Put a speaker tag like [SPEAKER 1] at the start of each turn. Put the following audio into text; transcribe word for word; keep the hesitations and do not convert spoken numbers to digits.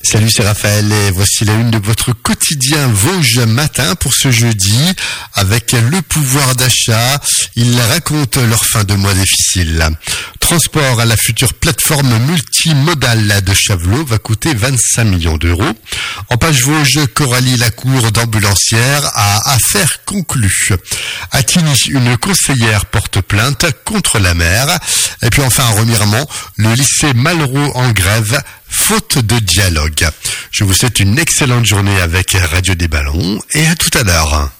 [SPEAKER 1] Salut, c'est Raphaël et voici la une de votre quotidien Vosges Matin pour ce jeudi. Avec le pouvoir d'achat, ils racontent leur fin de mois difficile. Transport à la future plateforme multimodale de Chavelot va coûter vingt-cinq millions d'euros. En page Vosges, Coralie Lacour d'ambulancière a affaire conclue. À Tigny, une conseillère porte plainte contre la maire. Et puis enfin un remirement, le lycée Malraux en grève, faute de dialogue. Je vous souhaite une excellente journée avec Radio des Ballons et à tout à l'heure.